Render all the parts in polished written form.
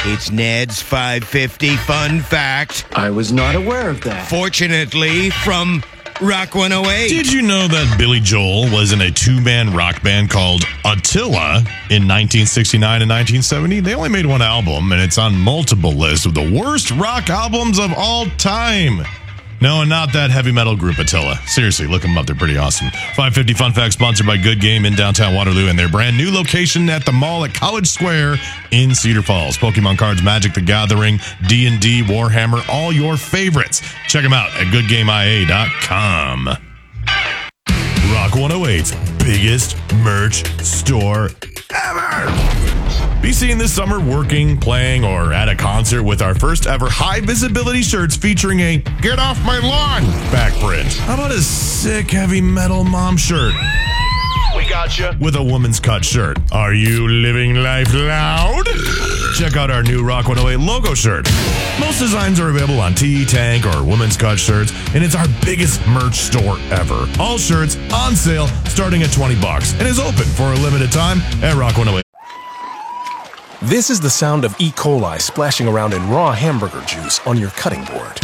It's Ned's 550 fun fact. I was not aware of that. Fortunately, from Rock 108. Did you know that Billy Joel was in a two-man rock band called Attila in 1969 and 1970? They only made one album, and it's on multiple lists of the worst rock albums of all time. No, and not that heavy metal group Attila. Seriously, look them up. They're pretty awesome. 550 Fun Fact sponsored by Good Game in downtown Waterloo and their brand new location at the mall at College Square in Cedar Falls. Pokemon cards, Magic the Gathering, D&D, Warhammer, all your favorites. Check them out at goodgameia.com. Rock 108's biggest merch store ever. Be seen this summer working, playing, or at a concert with our first ever high visibility shirts featuring a "Get Off My Lawn" back print. How about a sick heavy metal mom shirt? We got you. With a woman's cut shirt. Are you living life loud? Check out our new Rock 108 logo shirt. Most designs are available on Tee, Tank, or women's cut shirts, and it's our biggest merch store ever. All shirts on sale starting at $20 and is open for a limited time at Rock 108. This is the sound of E. coli splashing around in raw hamburger juice on your cutting board.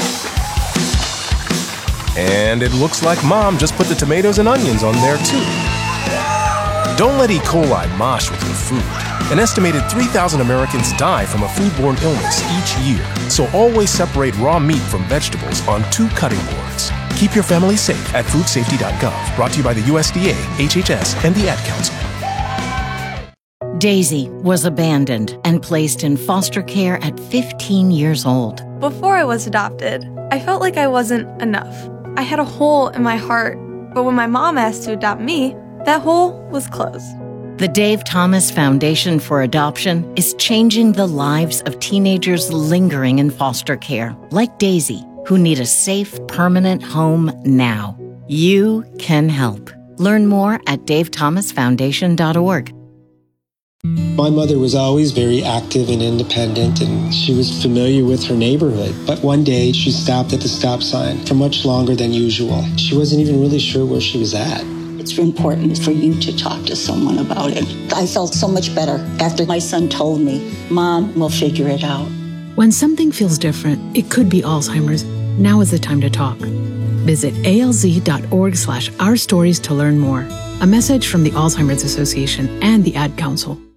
And it looks like Mom just put the tomatoes and onions on there too. Don't let E. coli mosh with your food. An estimated 3,000 Americans die from a foodborne illness each year. So always separate raw meat from vegetables on 2 cutting boards. Keep your family safe at foodsafety.gov. Brought to you by the USDA, HHS, and the Ad Council. Daisy was abandoned and placed in foster care at 15 years old. Before I was adopted, I felt like I wasn't enough. I had a hole in my heart, but when my mom asked to adopt me, that hole was closed. The Dave Thomas Foundation for Adoption is changing the lives of teenagers lingering in foster care, like Daisy, who need a safe, permanent home now. You can help. Learn more at davethomasfoundation.org. My mother was always very active and independent, and she was familiar with her neighborhood. But one day, she stopped at the stop sign for much longer than usual. She wasn't even really sure where she was at. It's important for you to talk to someone about it. I felt so much better after my son told me, Mom, we'll figure it out. When something feels different, it could be Alzheimer's. Now is the time to talk. Visit alz.org/ourstories to learn more. A message from the Alzheimer's Association and the Ad Council.